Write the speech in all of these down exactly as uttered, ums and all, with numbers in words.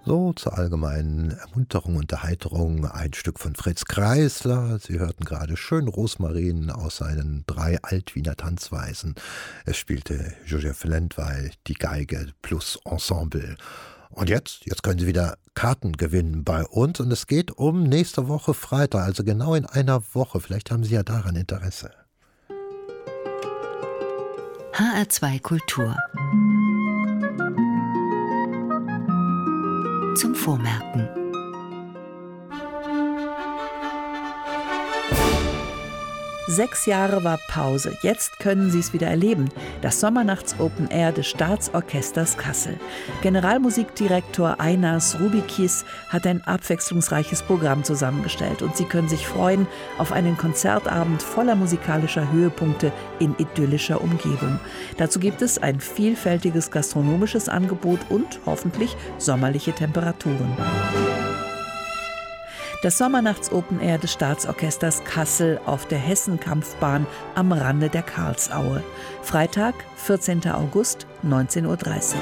So zur allgemeinen Ermunterung und Erheiterung ein Stück von Fritz Kreisler. Sie hörten gerade schön Rosmarin aus seinen drei Altwiener Tanzweisen. Es spielte Joseph Lendwey die Geige plus Ensemble. Und jetzt, jetzt können Sie wieder Karten gewinnen bei uns. Und es geht um nächste Woche Freitag, also genau in einer Woche. Vielleicht haben Sie ja daran Interesse. H R zwei Kultur zum Vormerken. Sechs Jahre war Pause. Jetzt können Sie es wieder erleben. Das Sommernachts-Open Air des Staatsorchesters Kassel. Generalmusikdirektor Einars Rubikis hat ein abwechslungsreiches Programm zusammengestellt. Und Sie können sich freuen auf einen Konzertabend voller musikalischer Höhepunkte in idyllischer Umgebung. Dazu gibt es ein vielfältiges gastronomisches Angebot und hoffentlich sommerliche Temperaturen. Das Sommernachts-Open Air des Staatsorchesters Kassel auf der Hessenkampfbahn am Rande der Karlsaue. Freitag, vierzehnten August, neunzehn Uhr dreißig.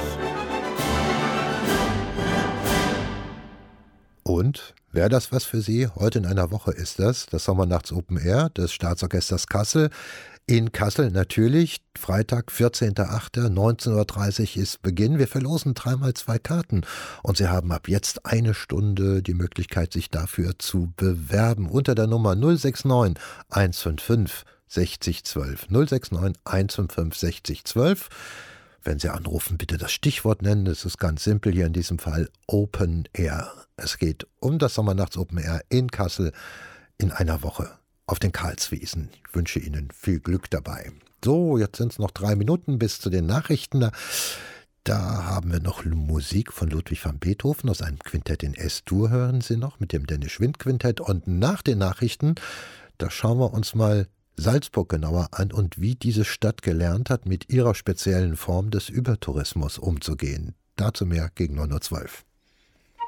Und wäre das was für Sie? Heute in einer Woche ist das, das Sommernachts-Open Air des Staatsorchesters Kassel. In Kassel natürlich, Freitag, vierzehnten achten neunzehn Uhr dreißig ist Beginn. Wir verlosen dreimal zwei Karten und Sie haben ab jetzt eine Stunde die Möglichkeit, sich dafür zu bewerben. Unter der Nummer null sechs neun eins fünf fünf sechzig zwölf. null sechs neun eins fünf fünf sechzig zwölf. Wenn Sie anrufen, bitte das Stichwort nennen. Es ist ganz simpel hier in diesem Fall Open Air. Es geht um das Sommernachts-Open Air in Kassel in einer Woche auf den Karlswiesen. Ich wünsche Ihnen viel Glück dabei. So, jetzt sind es noch drei Minuten bis zu den Nachrichten. Da haben wir noch Musik von Ludwig van Beethoven aus einem Quintett in S-Dur, hören Sie noch, mit dem Dennis-Schwind-Quintett. Und nach den Nachrichten, da schauen wir uns mal Salzburg genauer an und wie diese Stadt gelernt hat, mit ihrer speziellen Form des Übertourismus umzugehen. Dazu mehr gegen neun Uhr zwölf.